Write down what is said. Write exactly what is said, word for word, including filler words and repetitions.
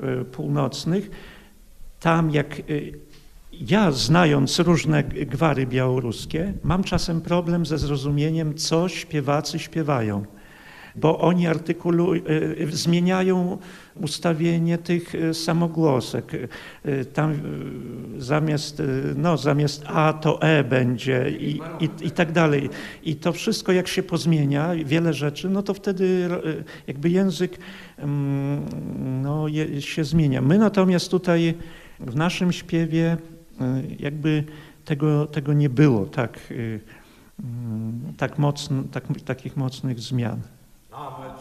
północnych, tam jak ja, znając różne gwary białoruskie, mam czasem problem ze zrozumieniem, co śpiewacy śpiewają, bo oni artykulują, zmieniają ustawienie tych samogłosek. Tam zamiast, no, zamiast A to E będzie i, i, i tak dalej. I to wszystko jak się pozmienia, wiele rzeczy, no to wtedy jakby język no, się zmienia. My natomiast tutaj w naszym śpiewie jakby tego, tego nie było, tak, tak mocno, tak, takich mocnych zmian.